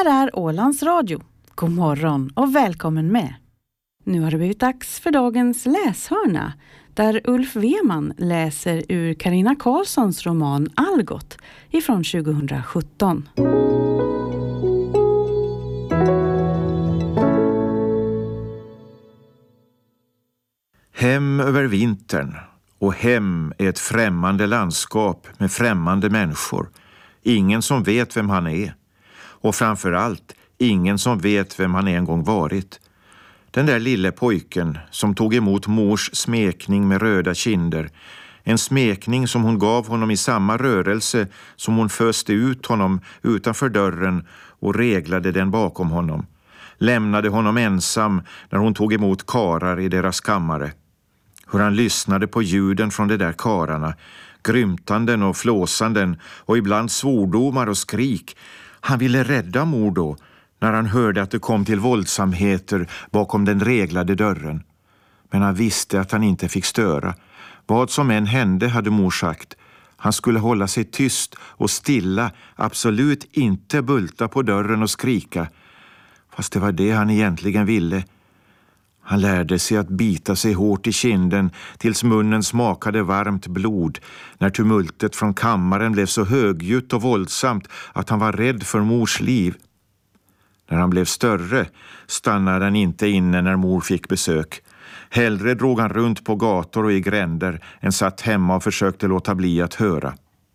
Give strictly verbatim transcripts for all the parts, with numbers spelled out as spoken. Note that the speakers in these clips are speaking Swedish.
här är Ålands Radio. God morgon och välkommen med. Nu har det blivit dags för dagens läshörna, där Ulf Weman läser ur Carina Karlssons roman Algot ifrån tjugohundrasjutton. Hem över vintern, och hem är ett främmande landskap med främmande människor. Ingen som vet vem han är. Och framförallt ingen som vet vem han en gång varit. Den där lille pojken som tog emot mors smekning med röda kinder. En smekning som hon gav honom i samma rörelse som hon föste ut honom utanför dörren och reglade den bakom honom. Lämnade honom ensam när hon tog emot karar i deras kammare. Hur han lyssnade på ljuden från de där kararna, grymtanden och flåsanden och ibland svordomar och skrik. Han ville rädda mor då, när han hörde att det kom till våldsamheter bakom den reglade dörren. Men han visste att han inte fick störa. Vad som än hände, hade mor sagt. Han skulle hålla sig tyst och stilla, absolut inte bulta på dörren och skrika. Fast det var det han egentligen ville. Han lärde sig att bita sig hårt i kinden tills munnen smakade varmt blod, när tumultet från kammaren blev så högljutt och våldsamt att han var rädd för mors liv. När han blev större stannade han inte inne när mor fick besök. Hellre drog han runt på gator och i gränder än satt hemma och försökte låta bli att höra.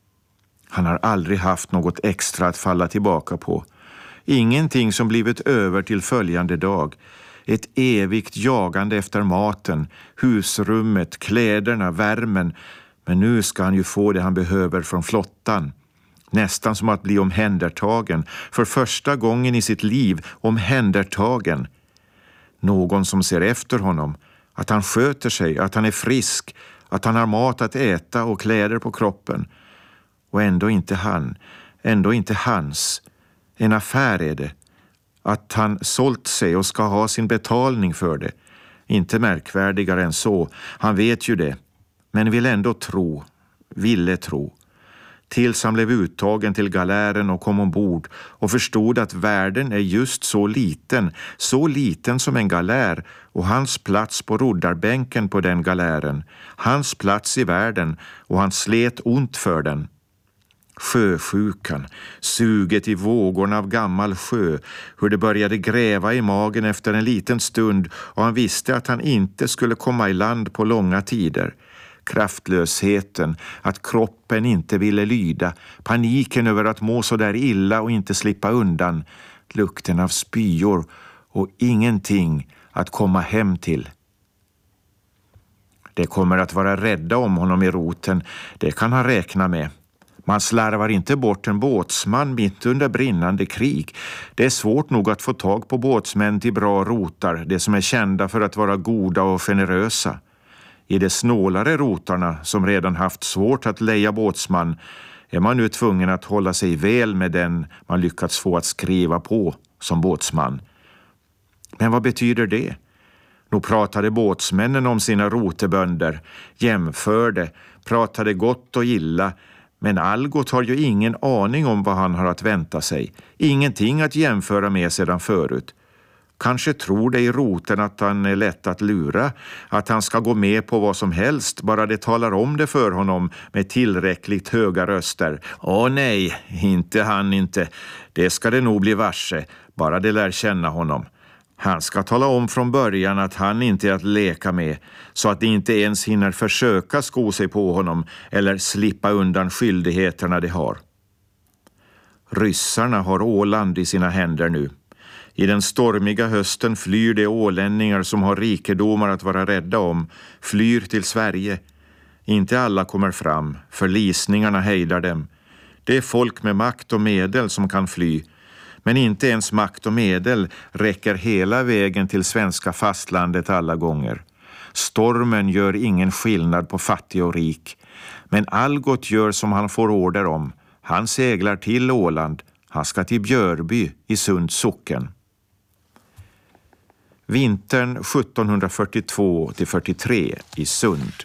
Han har aldrig haft något extra att falla tillbaka på. Ingenting som blivit över till följande dag. Ett evigt jagande efter maten, husrummet, kläderna, värmen. Men nu ska han ju få det han behöver från flottan. Nästan som att bli omhändertagen. För första gången i sitt liv omhändertagen. Någon som ser efter honom. Att han sköter sig, att han är frisk. Att han har mat att äta och kläder på kroppen. Och ändå inte han. Ändå inte hans. En affär är det. Att han sålt sig och ska ha sin betalning för det. Inte märkvärdigare än så. Han vet ju det. Men vill ändå tro. Ville tro. Tills han blev uttagen till galären och kom ombord och förstod att världen är just så liten, så liten som en galär, och hans plats på roddarbänken på den galären, hans plats i världen, och han slet ont för den. Sjösjukan, suget i vågorna av gammal sjö, hur det började gräva i magen efter en liten stund, och han visste att han inte skulle komma i land på långa tider. Kraftlösheten, att kroppen inte ville lyda, paniken över att må så där illa och inte slippa undan, lukten av spyor och ingenting att komma hem till. Det kommer att vara rädda om honom i roten, det kan han räkna med. Man slarvar inte bort en båtsman mitt under brinnande krig. Det är svårt nog att få tag på båtsmän till bra rotar, det som är kända för att vara goda och generösa. I de snålare rotarna, som redan haft svårt att leja båtsman, är man nu tvungen att hålla sig väl med den man lyckats få att skriva på som båtsman. Men vad betyder det? Nog pratade båtsmännen om sina rotebönder, jämförde, pratade gott och illa, men Algot har ju ingen aning om vad han har att vänta sig. Ingenting att jämföra med sedan förut. Kanske tror det i roten att han är lätt att lura, att han ska gå med på vad som helst, bara det talar om det för honom med tillräckligt höga röster. Åh nej, inte han inte. Det ska det nog bli varse, bara det lär känna honom. Han ska tala om från början att han inte är att leka med, så att det inte ens hinner försöka sko sig på honom eller slippa undan skyldigheterna de har. Ryssarna har Åland i sina händer nu. I den stormiga hösten flyr de ålänningar som har rikedomar att vara rädda om, flyr till Sverige. Inte alla kommer fram, förlisningarna hejdar dem. Det är folk med makt och medel som kan fly. Men inte ens makt och medel räcker hela vägen till svenska fastlandet alla gånger. Stormen gör ingen skillnad på fattig och rik. Men Algot gör som han får order om. Han seglar till Åland. Han ska till Björby i Sunds socken. Vintern sjuttonhundrafyrtiotvå till fyrtiotre i Sund.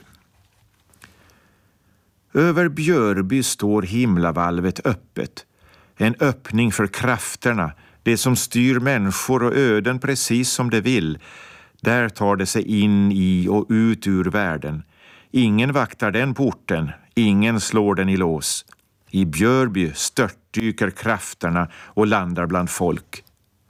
Över Björby står himlavalvet öppet. En öppning för krafterna, Det som styr människor och öden precis som det vill, där tar det sig in i och ut ur världen. Ingen vaktar den porten, ingen slår den i lås. I Björby störtdyker krafterna och landar bland folk.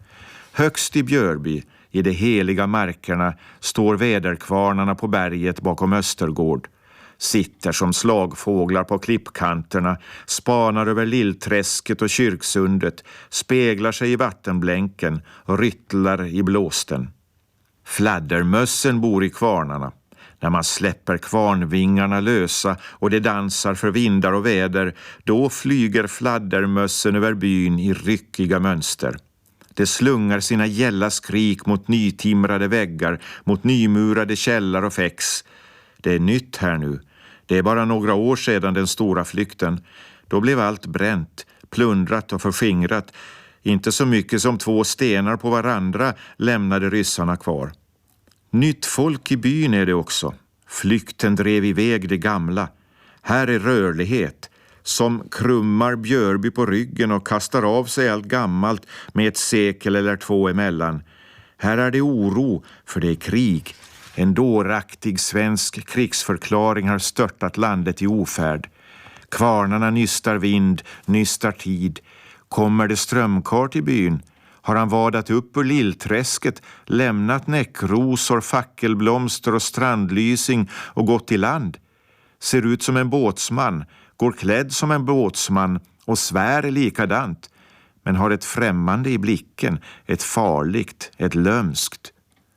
Högst i Björby, i de heliga markerna, står väderkvarnarna på berget bakom Östergård. Sitter som slagfåglar på klippkanterna, spanar över Lillträsket och Kyrksundet, speglar sig i vattenblänken och ryttlar i blåsten. Fladdermössen bor i kvarnarna. När man släpper kvarnvingarna lösa och det dansar för vindar och väder, då flyger fladdermössen över byn i ryckiga mönster. Det slungar sina gälla skrik mot nytimrade väggar, mot nymurade källar och fäx. Det är nytt här nu. Det är bara några år sedan den stora flykten. Då blev allt bränt, plundrat och förskingrat. Inte så mycket som två stenar på varandra lämnade ryssarna kvar. Nytt folk i byn är det också. Flykten drev iväg det gamla. Här är rörlighet, som krummar Björby på ryggen och kastar av sig allt gammalt med ett sekel eller två emellan. Här är det oro, för det är krig. En dåraktig svensk krigsförklaring har störtat landet i ofärd. Kvarnarna nystar vind, nystar tid. Kommer det strömkar till byn? Har han vadat upp ur Lillträsket, lämnat näckrosor, fackelblomster och strandlysing och gått i land? Ser ut som en båtsman, går klädd som en båtsman och svär likadant, men har ett främmande i blicken, ett farligt, ett lömskt.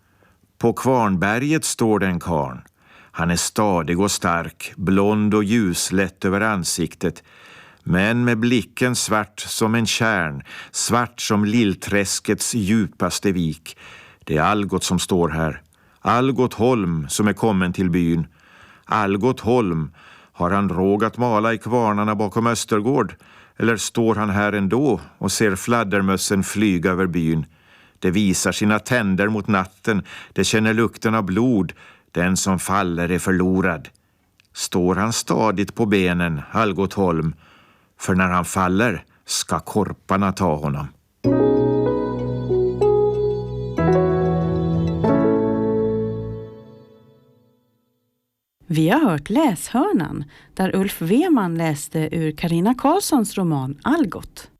På Kvarnberget står den karn. Han är stadig och stark, blond och ljuslätt över ansiktet, men med blicken svart som en kärn, svart som Lillträskets djupaste vik. Det är Algot som står här. Algot Holm som är kommen till byn. Algot Holm, har han råg att mala i kvarnarna bakom Östergård? Eller står han här ändå och ser fladdermössen flyga över byn? Det visar sina tänder mot natten, det känner lukten av blod. Den som faller är förlorad. Står han stadigt på benen, Algot Holm? För när han faller ska korparna ta honom. Vi har hört Läshörnan, där Ulf Weman läste ur Carina Karlssons roman Algot.